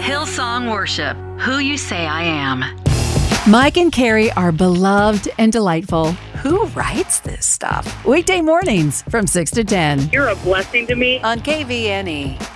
Hillsong Worship, Who You Say I Am. Mike and Carrie are beloved and delightful. Who writes this stuff? Weekday mornings from 6 to 10 You're a blessing to me. On KVNE.